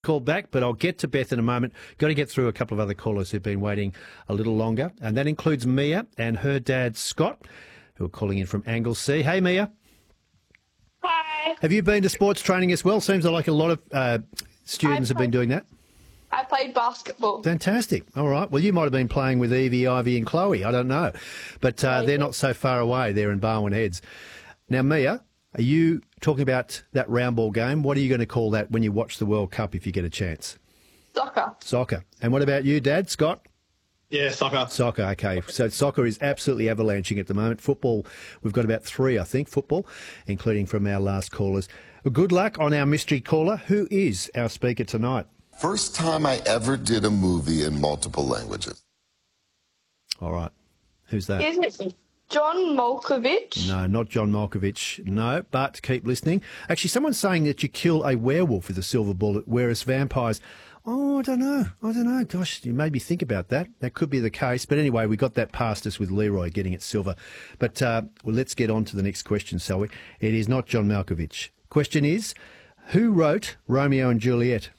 called back, but I'll get to Beth in a moment. Got to get through a couple of other callers who've been waiting a little longer, and that includes Mia and her dad, Scott, who are calling in from Anglesea. Hey, Mia. Hi. Have you been to sports training as well? Seems like a lot of students have been doing that. I played basketball. Fantastic. All right. Well, you might have been playing with Evie, Ivy and Chloe. I don't know. But they're not so far away. They're in Barwon Heads. Now, Mia, are you talking about that round ball game? What are you going to call that when you watch the World Cup if you get a chance? Soccer. Soccer. And what about you, Dad, Scott? Yeah, soccer. Soccer, okay. So soccer is absolutely avalanching at the moment. Football, we've got about 3, I think, football, including from our last callers. Good luck on our mystery caller. Who is our speaker tonight? First time I ever did a movie in multiple languages. All right. Who's that? Is it John Malkovich? No, not John Malkovich. No, but keep listening. Actually, someone's saying that you kill a werewolf with a silver bullet, whereas vampires... Oh, I don't know. Gosh, you made me think about that. That could be the case. But anyway, we got that past us with Leroy getting it silver. But well, let's get on to the next question, shall we? It is not John Malkovich. Question is, who wrote Romeo and Juliet?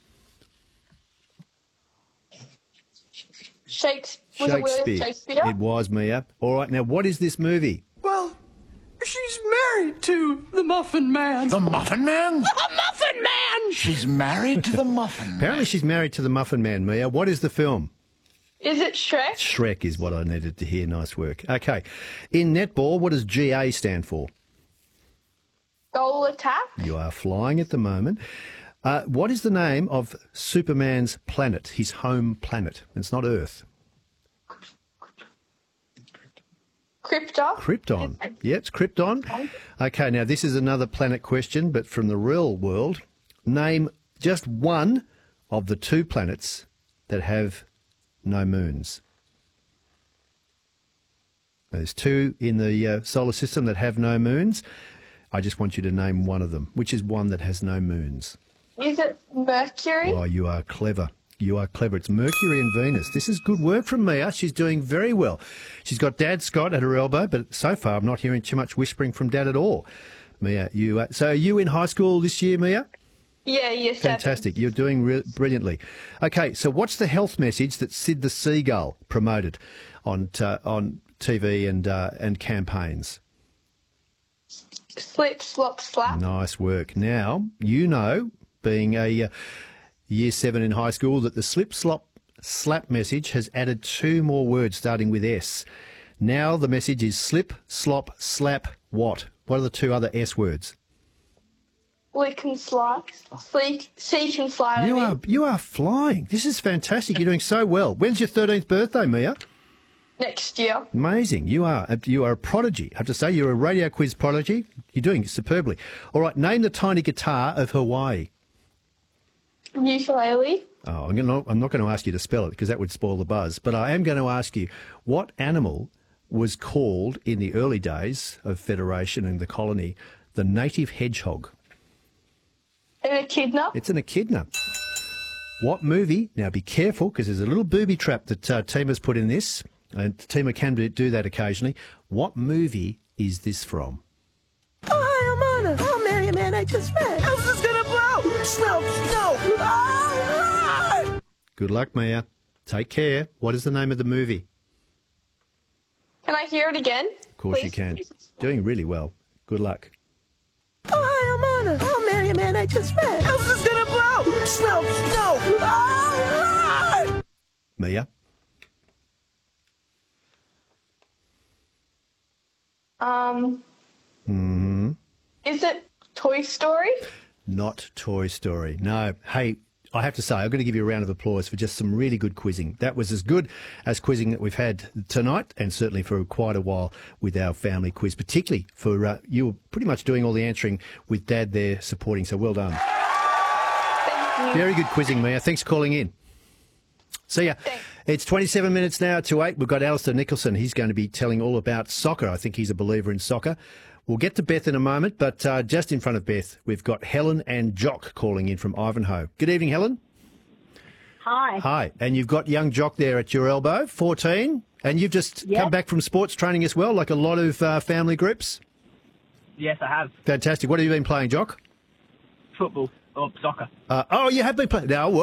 Shakespeare. It was, Mia. All right, now what is this movie? Well, she's married to the Muffin Man. The Muffin Man? The Muffin Man! She's married to the Muffin Man. Apparently she's married to the Muffin Man, Mia. What is the film? Is it Shrek? Shrek is what I needed to hear. Nice work. Okay. In netball, what does GA stand for? Goal attack? You are flying at the moment. What is the name of Superman's planet, his home planet? It's not Earth. Krypton? Krypton. Yeah, it's Krypton. Okay, now this is another planet question, but from the real world. Name just one of the 2 planets that have no moons. There's 2 in the solar system that have no moons. I just want you to name one of them. Which is one that has no moons? Is it Mercury? Oh, you are clever. You are clever. It's Mercury and Venus. This is good work from Mia. She's doing very well. She's got Dad Scott at her elbow, but so far I'm not hearing too much whispering from Dad at all. Mia, so are you in high school this year, Mia? Yeah, yes. Fantastic. You're doing brilliantly. Okay, so what's the health message that Sid the Seagull promoted on TV and campaigns? Slip, slop, slap. Nice work. Now, you know, being a Year 7 in high school, that the slip, slop, slap message has added 2 more words starting with S. Now the message is slip, slop, slap, what? What are the 2 other S words? Lick and slide. Seek and slide. You are flying. This is fantastic. You're doing so well. When's your 13th birthday, Mia? Next year. Amazing. You are a prodigy. I have to say, you're a radio quiz prodigy. You're doing superbly. All right, name the tiny guitar of Hawaii. Ukulele. Oh, I'm not going to ask you to spell it because that would spoil the buzz. But I am going to ask you, what animal was called in the early days of Federation and the colony the native hedgehog? An echidna. It's an echidna. What movie? Now be careful because there's a little booby trap that Tima's put in this, and Tima can do that occasionally. What movie is this from? Oh, I'm Anna. I'll marry a man I just met. House is gonna blow. Snow, snow. Ah! Good luck, Mia. Take care. What is the name of the movie? Can I hear it again? Of course please? you can. Doing really well. Good luck. Oh, I'm Anna. I'll marry a man I just met. House is gonna blow. Snow, snow. Ah! Mia? Is it Toy Story? Not Toy Story. No. Hey, I have to say, I'm going to give you a round of applause for just some really good quizzing. That was as good as quizzing that we've had tonight, and certainly for quite a while with our family quiz, particularly for you were pretty much doing all the answering with Dad there supporting, so well done. Thank you. Very good quizzing, Mia. Thanks for calling in. See ya. Thanks. It's 27 minutes now to 8. We've got Alistair Nicholson. He's going to be telling all about soccer. I think he's a believer in soccer. We'll get to Beth in a moment, but just in front of Beth, we've got Helen and Jock calling in from Ivanhoe. Good evening, Helen. Hi. Hi. And you've got young Jock there at your elbow, 14, and you've just come back from sports training as well, like a lot of family groups? Yes, I have. Fantastic. What have you been playing, Jock? Football or soccer. You have been playing. Now,